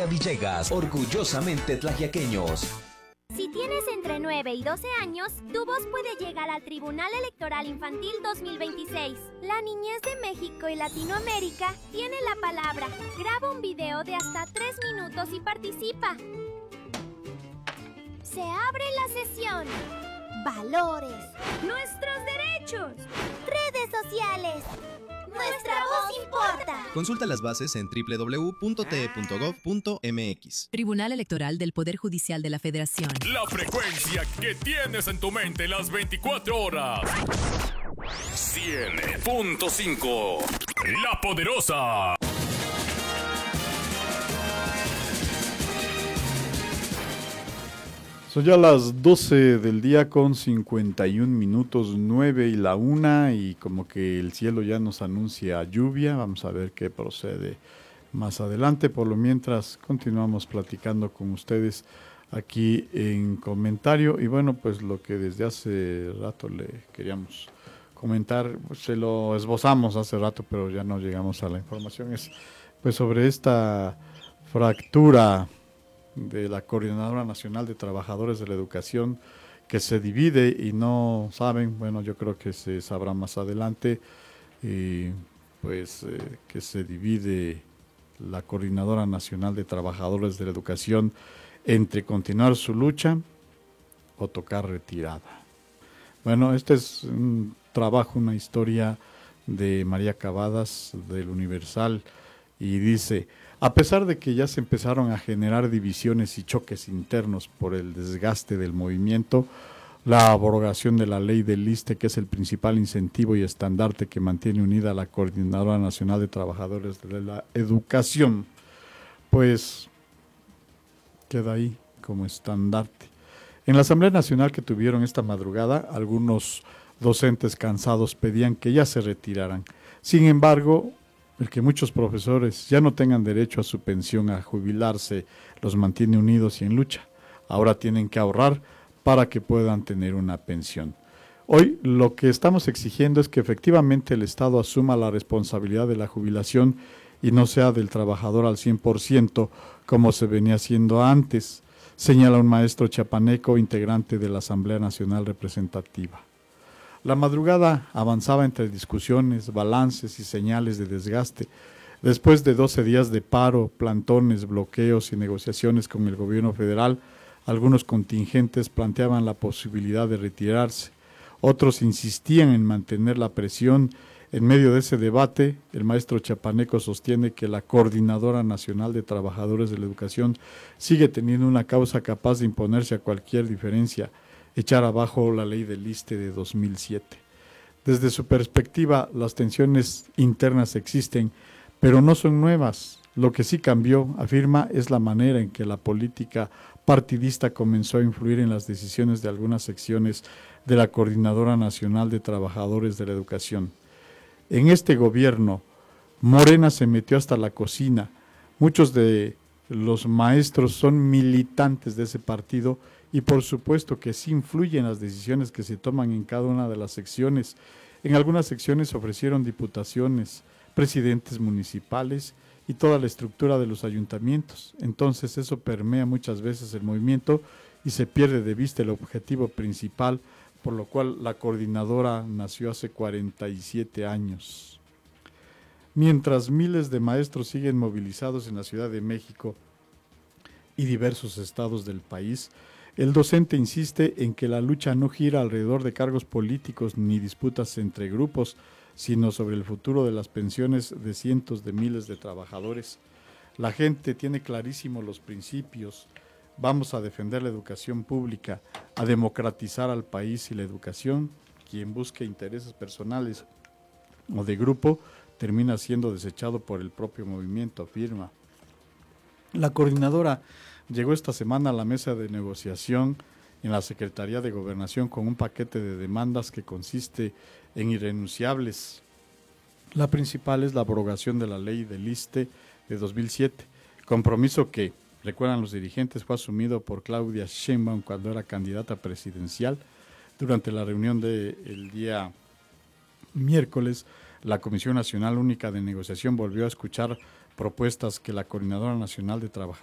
María Villegas, orgullosamente tlaxiaqueños. Si tienes entre 9 y 12 años, tu voz puede llegar al Tribunal Electoral Infantil 2026. La niñez de México y Latinoamérica tiene la palabra. Graba un video de hasta 3 minutos y participa. Se abre la sesión. Valores. Nuestros derechos. Redes sociales. Nuestra voz importa. Consulta las bases en www.te.gov.mx. Tribunal Electoral del Poder Judicial de la Federación. La frecuencia que tienes en tu mente las 24 horas. 100.5. La Poderosa. Son ya las 12 del día con 51 minutos, 9 y la 1, y como que el cielo ya nos anuncia lluvia. Vamos a ver qué procede más adelante. Por lo mientras continuamos platicando con ustedes aquí en comentario. Y bueno, pues lo que desde hace rato le queríamos comentar, pues se lo esbozamos hace rato, pero ya no llegamos a la información, es pues sobre esta fractura de la Coordinadora Nacional de Trabajadores de la Educación, que se divide y no saben, bueno, yo creo que se sabrá más adelante, que se divide la Coordinadora Nacional de Trabajadores de la Educación entre continuar su lucha o tocar retirada. Bueno, este es un trabajo, una historia de María Cavadas del Universal, y dice: a pesar de que ya se empezaron a generar divisiones y choques internos por el desgaste del movimiento, la abrogación de la ley del ISSSTE, que es el principal incentivo y estandarte que mantiene unida a la Coordinadora Nacional de Trabajadores de la Educación, pues queda ahí como estandarte. En la Asamblea Nacional que tuvieron esta madrugada, algunos docentes cansados pedían que ya se retiraran. Sin embargo, el que muchos profesores ya no tengan derecho a su pensión, a jubilarse, los mantiene unidos y en lucha. Ahora tienen que ahorrar para que puedan tener una pensión. Hoy lo que estamos exigiendo es que efectivamente el Estado asuma la responsabilidad de la jubilación y no sea del trabajador al 100% como se venía haciendo antes, señala un maestro chiapaneco integrante de la Asamblea Nacional Representativa. La madrugada avanzaba entre discusiones, balances y señales de desgaste. Después de 12 días de paro, plantones, bloqueos y negociaciones con el gobierno federal, algunos contingentes planteaban la posibilidad de retirarse. Otros insistían en mantener la presión. En medio de ese debate, el maestro chiapaneco sostiene que la Coordinadora Nacional de Trabajadores de la Educación sigue teniendo una causa capaz de imponerse a cualquier diferencia, echar abajo la ley del ISSSTE de 2007. Desde su perspectiva, las tensiones internas existen, pero no son nuevas. Lo que sí cambió, afirma, es la manera en que la política partidista comenzó a influir en las decisiones de algunas secciones de la Coordinadora Nacional de Trabajadores de la Educación. En este gobierno, Morena se metió hasta la cocina. Muchos de los maestros son militantes de ese partido y por supuesto que sí influyen las decisiones que se toman en cada una de las secciones. En algunas secciones ofrecieron diputaciones, presidentes municipales y toda la estructura de los ayuntamientos. Entonces eso permea muchas veces el movimiento y se pierde de vista el objetivo principal, por lo cual la coordinadora nació hace 47 años. Mientras miles de maestros siguen movilizados en la Ciudad de México y diversos estados del país, el docente insiste en que la lucha no gira alrededor de cargos políticos ni disputas entre grupos, sino sobre el futuro de las pensiones de cientos de miles de trabajadores. La gente tiene clarísimos los principios. Vamos a defender la educación pública, a democratizar al país y la educación. Quien busque intereses personales o de grupo termina siendo desechado por el propio movimiento, afirma. La coordinadora llegó esta semana a la mesa de negociación en la Secretaría de Gobernación con un paquete de demandas que consiste en irrenunciables. La principal es la abrogación de la ley del ISSSTE de 2007, compromiso que, recuerdan los dirigentes, fue asumido por Claudia Sheinbaum cuando era candidata presidencial. Durante la reunión del día miércoles, la Comisión Nacional Única de Negociación volvió a escuchar propuestas que la Coordinadora Nacional de Trabajadores